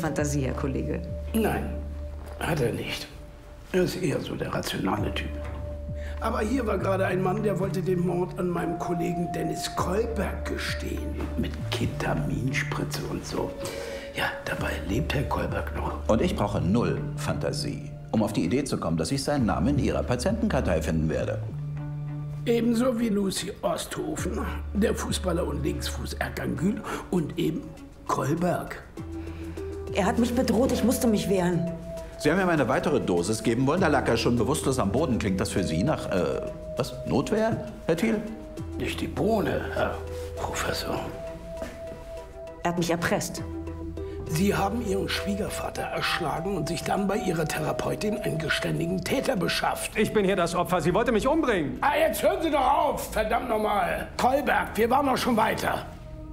Fantasie, Herr Kollege. Nein, hat er nicht. Er ist eher so der rationale Typ. Aber hier war gerade ein Mann, der wollte den Mord an meinem Kollegen Dennis Kolberg gestehen. Mit Ketaminspritze und so. Ja, dabei lebt Herr Kolberg noch. Und ich brauche 0 Fantasie, um auf die Idee zu kommen, dass ich seinen Namen in Ihrer Patientenkartei finden werde. Ebenso wie Lucy Osthofen, der Fußballer und Linksfuß Erkangül und eben Kolberg. Er hat mich bedroht, ich musste mich wehren. Sie haben ihm eine weitere Dosis geben wollen, da lag er schon bewusstlos am Boden. Klingt das für Sie nach, was, Notwehr, Herr Thiel? Nicht die Bohne, Herr Professor. Er hat mich erpresst. Sie haben Ihren Schwiegervater erschlagen und sich dann bei Ihrer Therapeutin einen geständigen Täter beschafft. Ich bin hier das Opfer. Sie wollte mich umbringen. Ah, jetzt hören Sie doch auf, verdammt nochmal. Kolberg, wir waren doch schon weiter.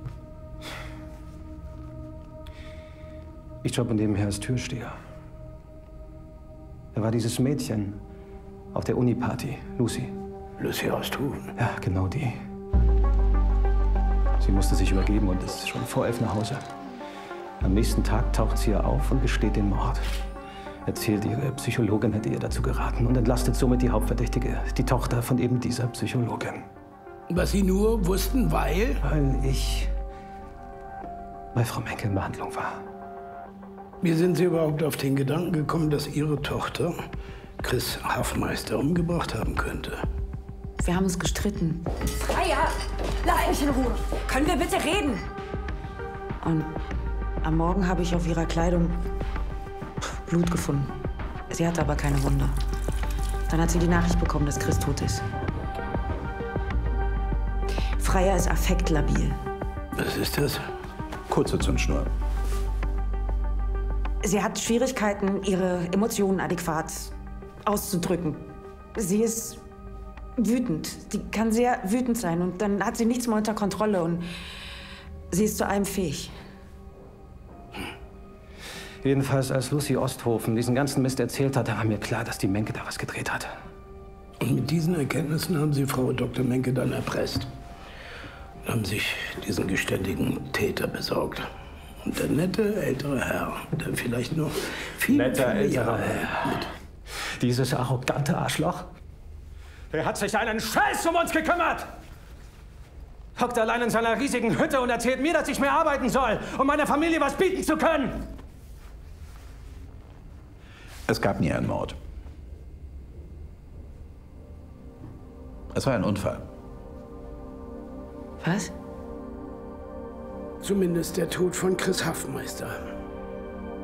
Ich jobbe nebenher als Türsteher. Da war dieses Mädchen auf der Uni-Party, Lucy. Lucy Osthofen? Ja, genau die. Sie musste sich übergeben und ist schon vor 11 nach Hause. Am nächsten Tag taucht sie hier auf und gesteht den Mord. Erzählt, ihre Psychologin hätte ihr dazu geraten und entlastet somit die Hauptverdächtige, die Tochter von eben dieser Psychologin. Was Sie nur wussten, weil? Weil ich bei Frau Menke in Behandlung war. Wie sind Sie überhaupt auf den Gedanken gekommen, dass Ihre Tochter Chris Hafmeister umgebracht haben könnte? Wir haben uns gestritten. Freya, lass mich in Ruhe. Können wir bitte reden? Und am Morgen habe ich auf ihrer Kleidung Blut gefunden. Sie hatte aber keine Wunde. Dann hat sie die Nachricht bekommen, dass Chris tot ist. Freya ist affektlabil. Was ist das? Kurze Zündschnur. Sie hat Schwierigkeiten, ihre Emotionen adäquat auszudrücken. Sie ist wütend. Sie kann sehr wütend sein und dann hat sie nichts mehr unter Kontrolle und sie ist zu allem fähig. Jedenfalls, als Lucy Osthofen diesen ganzen Mist erzählt hat, da war mir klar, dass die Menke da was gedreht hat. Und mit diesen Erkenntnissen haben Sie Frau Dr. Menke dann erpresst. Und haben sich diesen geständigen Täter besorgt. Und der nette, ältere Herr, der vielleicht noch viele Jahre mit. Dieses arrogante Arschloch. Er hat sich einen Scheiß um uns gekümmert! Hockt allein in seiner riesigen Hütte und erzählt mir, dass ich mehr arbeiten soll, um meiner Familie was bieten zu können! Es gab nie einen Mord. Es war ein Unfall. Was? Zumindest der Tod von Chris Hafmeister.